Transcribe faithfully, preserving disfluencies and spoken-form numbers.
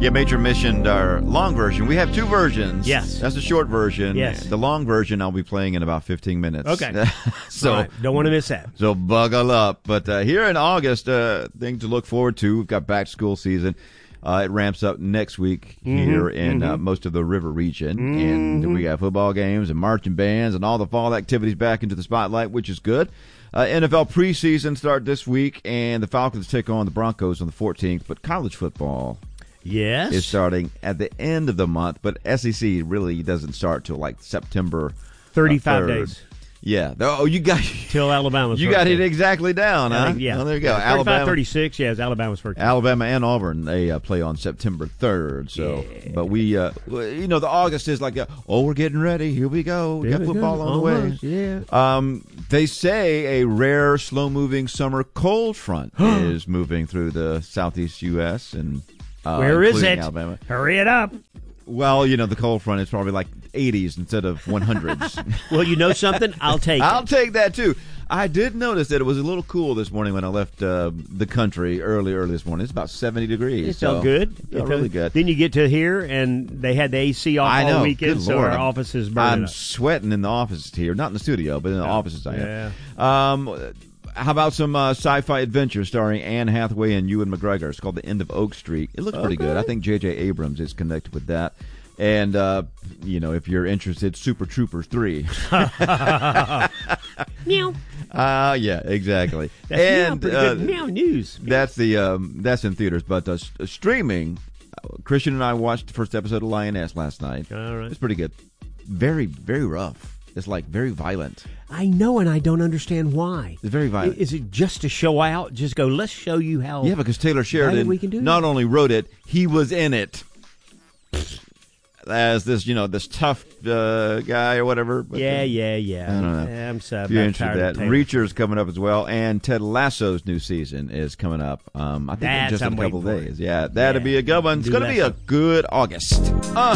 Yeah, Major mentioned our long version. We have two versions. Yes. That's the short version. Yes. The long version I'll be playing in about fifteen minutes. Okay. so All right. Don't want to miss that. So buckle up. But uh, here in August, uh, thing to look forward to. We've got back to school season. Uh, it ramps up next week Mm-hmm. here in Mm-hmm. uh, most of the river region. Mm-hmm. And we got football games and marching bands and all the fall activities back into the spotlight, which is good. Uh, N F L preseason start this week, and the Falcons take on the Broncos on the fourteenth. But college football Yes. is starting at the end of the month, but S E C really doesn't start till like September thirty-five uh, third. days. Yeah. Oh, you got Till Alabama's you first got it game. exactly down, I huh? think, yeah. Well, there you go. Yeah, thirty-five, Alabama, thirty-six, yeah, it's Alabama's first game. Alabama and Auburn, they uh, play on September third. So, Yeah. but we, uh, you know, the August is like, a, oh, we're getting ready. Here we go. We Here got we football go. on the way. Almost, yeah. Um, they say a rare, slow-moving summer cold front is moving through the southeast U S and uh, Where is including it? Alabama. Hurry it up. Well, you know, the cold front is probably like eighties instead of one hundreds. Well, you know something? I'll take I'll it. take that, too. I did notice that it was a little cool this morning when I left uh, the country early, early this morning. It's about seventy degrees. It so felt good. It felt really good. Then you get to here, and they had the A C off I know. all weekend, Good so Lord. our I'm- office is burning I'm up. sweating in the office here. Not in the studio, but in the offices I am. Yeah. Um, how about some uh, sci-fi adventure starring Anne Hathaway and Ewan McGregor? It's called The End of Oak Street. It looks pretty Okay. good. I think J J. Abrams is connected with that. And, uh, you know, if you're interested, Super Troopers three. Meow. Uh, yeah, exactly. That's and meow, pretty uh, good meow news. That's the um, that's in theaters, but uh, s- streaming. uh, Christian and I watched the first episode of Lioness last night. All right. It's pretty good. Very, very rough. It's like very violent. I know, and I don't understand why. It's very violent. Is it just to show out? Just go, let's show you how. Yeah, because Taylor Sheridan we can do not only wrote it, he was in it as this, you know, this tough uh, guy or whatever. But, Yeah, uh, yeah, yeah. I don't know. Yeah, I'm so If you're about interested tired in of that, Taylor. Reacher's coming up as well, and Ted Lasso's new season is coming up. Um, I think in That's- just in I'm a couple waiting of for days. it. Yeah, that'll Yeah. be a good one. It's Do going to be a Lasso. good August. Uh,